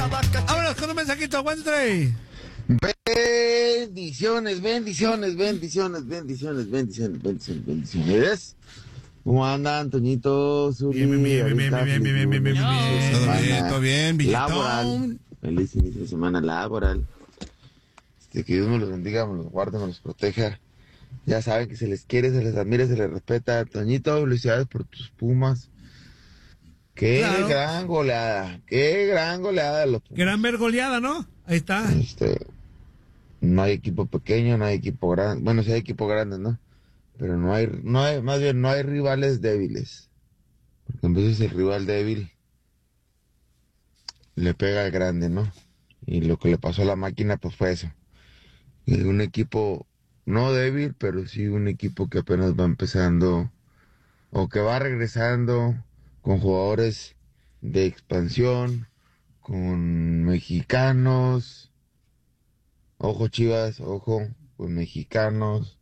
Vámonos con un mensajito, Wednesday. Bendiciones. ¿Cómo andan, Toñito? Zuli, Bien. Todo bien, laboral. Feliz inicio de semana laboral. Que Dios me los bendiga, me los guarde, me los proteja. Ya saben que se les quiere, se les admira, se les respeta. Toñito, felicidades por tus Pumas. Qué gran goleada de los Pumas. Gran ver goleada, ¿no? Ahí está. No hay equipo pequeño, no hay equipo grande. Bueno, sí hay equipo grande, ¿no? Pero no hay rivales débiles. Porque en veces el rival débil le pega al grande, ¿no? Y lo que le pasó a la máquina, pues fue eso. Un equipo no débil, pero sí un equipo que apenas va empezando o que va regresando con jugadores de expansión, con mexicanos. Ojo Chivas, ojo, con mexicanos.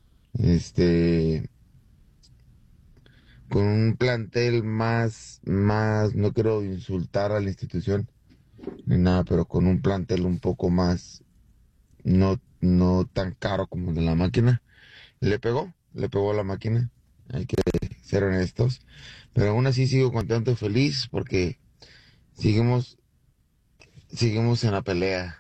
Con un plantel más, no quiero insultar a la institución ni nada, pero con un plantel un poco más, no tan caro como el de la máquina. Le pegó a la máquina, hay que ser honestos, pero aún así sigo contento y feliz porque seguimos en la pelea.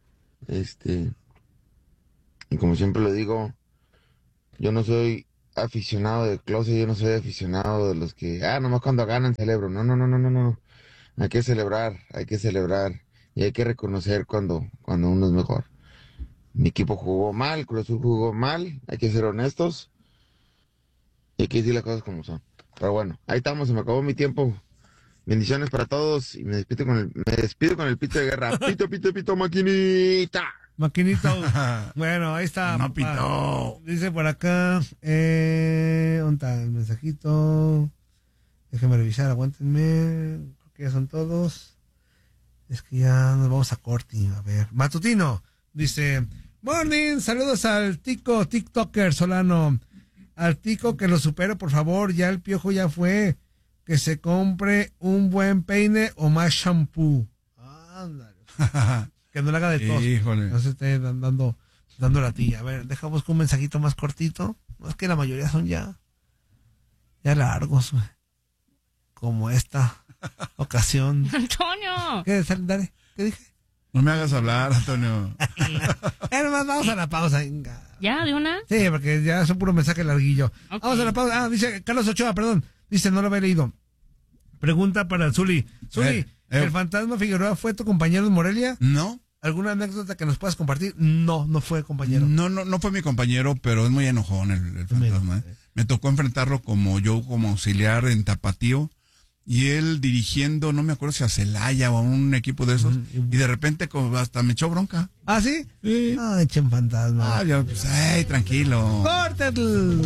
Y como siempre lo digo, yo no soy aficionado de closet, yo no soy aficionado de los que, nomás cuando ganan celebro. No. Hay que celebrar y hay que reconocer cuando uno es mejor. Mi equipo jugó mal, Cruz Azul jugó mal, hay que ser honestos y hay que decir las cosas como son. Pero bueno, ahí estamos, se me acabó mi tiempo. Bendiciones para todos y me despido con el pito de guerra. Pito, maquinita. Maquinito. Bueno, ahí está. No pitó. Dice por acá, ¿dónde está el mensajito? Déjenme revisar, aguántenme. Creo que ya son todos. Es que ya nos vamos a corte. A ver, Matutino dice: morning, saludos al tico TikToker Solano. Al tico que lo supere, por favor, ya el piojo ya fue. Que se compre un buen peine o más shampoo. Ándale. Que no le haga de tos. Híjole. No se esté dando la tilla. A ver, dejamos con un mensajito más cortito. No, es que la mayoría son ya largos, güey. Como esta ocasión. ¡Antonio! ¿Qué? Dale, ¿qué dije? No me hagas hablar, Antonio. Nomás vamos a la pausa. Venga. ¿Ya, de una? Sí, porque ya es un puro mensaje larguillo. Okay. Vamos a la pausa. Dice Carlos Ochoa, perdón. Dice, no lo había leído. Pregunta para Zuli. Zuli, ¿el fantasma Figueroa fue tu compañero en Morelia? No. ¿Alguna anécdota que nos puedas compartir? No fue compañero. No fue mi compañero, pero es muy enojón el fantasma. Me tocó enfrentarlo como auxiliar en Tapatío. Y él dirigiendo, no me acuerdo si a Celaya o a un equipo de esos, y de repente hasta me echó bronca. ¿Ah, sí? Sí. Ay, chen fantasma. Yo, pues, tranquilo. ¡Córtate!